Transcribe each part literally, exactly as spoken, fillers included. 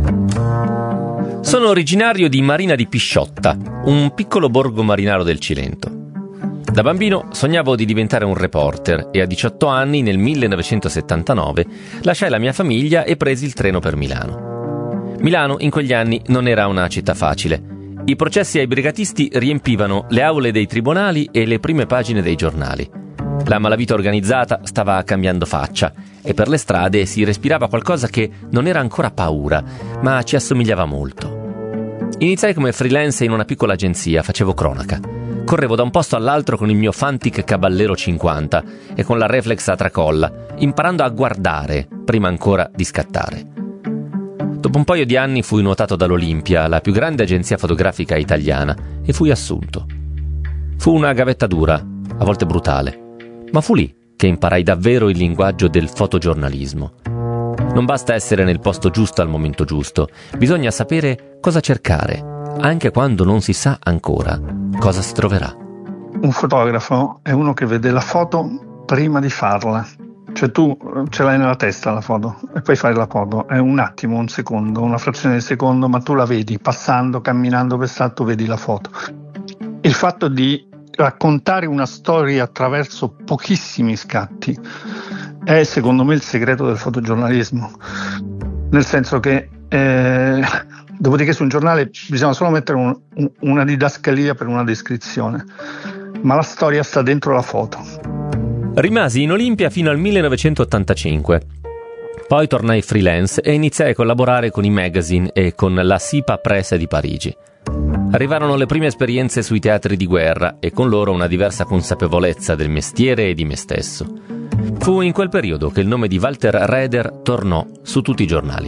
Sono originario di Marina di Pisciotta, un piccolo borgo marinaro del Cilento. Da bambino sognavo di diventare un reporter e a diciotto anni, nel millenovecentosettantanove, lasciai la mia famiglia e presi il treno per Milano. Milano in quegli anni non era una città facile. I processi ai brigatisti riempivano le aule dei tribunali e le prime pagine dei giornali. La malavita organizzata stava cambiando faccia e per le strade si respirava qualcosa che non era ancora paura, ma ci assomigliava molto. Iniziai come freelance in una piccola agenzia, facevo cronaca. Correvo da un posto all'altro con il mio Fantic Caballero cinquanta e con la reflex a tracolla, imparando a guardare prima ancora di scattare. Dopo un paio di anni fui nuotato dall'Olimpia, la più grande agenzia fotografica italiana, e fui assunto. Fu una gavetta dura, a volte brutale, ma fu lì che imparai davvero il linguaggio del fotogiornalismo. Non basta essere nel posto giusto al momento giusto, bisogna sapere cosa cercare, anche quando non si sa ancora cosa si troverà. Un fotografo è uno che vede la foto prima di farla. Cioè tu ce l'hai nella testa la foto e poi fai la foto. È un attimo, un secondo, una frazione di secondo, ma tu la vedi passando, camminando per strada, tu vedi la foto. Il fatto di raccontare una storia attraverso pochissimi scatti è secondo me il segreto del fotogiornalismo, nel senso che eh, dopodiché su un giornale bisogna solo mettere un, un, una didascalia per una descrizione, ma la storia sta dentro la foto. Rimasi in Olimpia fino al millenovecentottantacinque. Poi tornai freelance e iniziai a collaborare con i magazine e con la SIPA Press di Parigi. Arrivarono le prime esperienze sui teatri di guerra e con loro una diversa consapevolezza del mestiere e di me stesso. Fu in quel periodo che il nome di Walter Raeder tornò su tutti i giornali.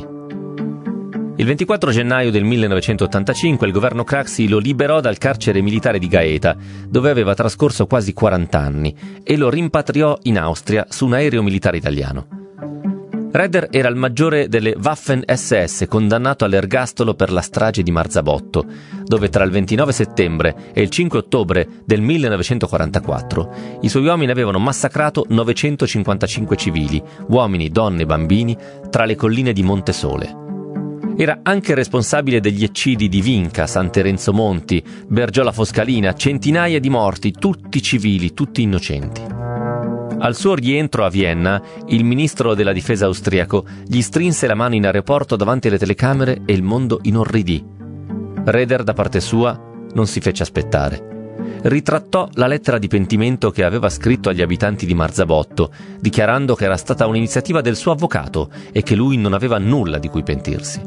Il ventiquattro gennaio del millenovecentottantacinque il governo Craxi lo liberò dal carcere militare di Gaeta, dove aveva trascorso quasi quaranta anni, e lo rimpatriò in Austria su un aereo militare italiano. Raeder era il maggiore delle Waffen esse esse, condannato all'ergastolo per la strage di Marzabotto, dove tra il ventinove settembre e il cinque ottobre del millenovecentoquarantaquattro i suoi uomini avevano massacrato novecentocinquantacinque civili, uomini, donne e bambini, tra le colline di Montesole. Era anche responsabile degli eccidi di Vinca, San Terenzo Monti, Bergiola Foscalina, centinaia di morti, tutti civili, tutti innocenti. Al suo rientro a Vienna, il ministro della difesa austriaco gli strinse la mano in aeroporto davanti alle telecamere e il mondo inorridì. Raeder, da parte sua, non si fece aspettare. Ritrattò la lettera di pentimento che aveva scritto agli abitanti di Marzabotto, dichiarando che era stata un'iniziativa del suo avvocato e che lui non aveva nulla di cui pentirsi.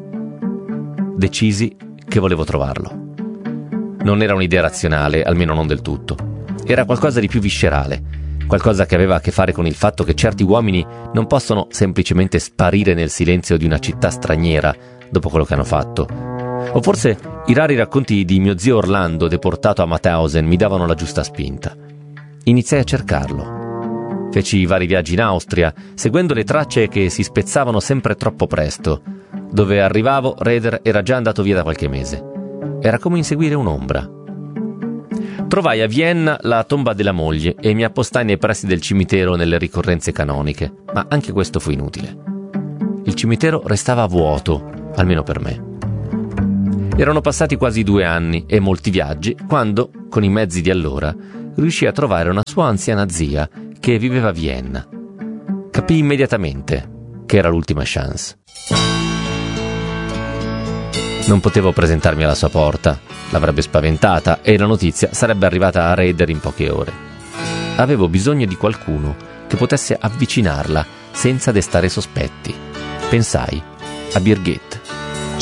Decisi che volevo trovarlo. Non era un'idea razionale, almeno non del tutto. Era qualcosa di più viscerale. Qualcosa che aveva a che fare con il fatto che certi uomini non possono semplicemente sparire nel silenzio di una città straniera dopo quello che hanno fatto. O forse i rari racconti di mio zio Orlando, deportato a Mauthausen, mi davano la giusta spinta. Iniziai a cercarlo. Feci vari viaggi in Austria, seguendo le tracce che si spezzavano sempre troppo presto. Dove arrivavo, Raeder era già andato via da qualche mese. Era come inseguire un'ombra. Trovai a Vienna la tomba della moglie e mi appostai nei pressi del cimitero nelle ricorrenze canoniche, ma anche questo fu inutile. Il cimitero restava vuoto, almeno per me. Erano passati quasi due anni e molti viaggi quando, con i mezzi di allora, riuscii a trovare una sua anziana zia che viveva a Vienna. Capii immediatamente che era l'ultima chance. Non potevo presentarmi alla sua porta, l'avrebbe spaventata e la notizia sarebbe arrivata a Raeder in poche ore. Avevo bisogno di qualcuno che potesse avvicinarla senza destare sospetti. Pensai a Birgit.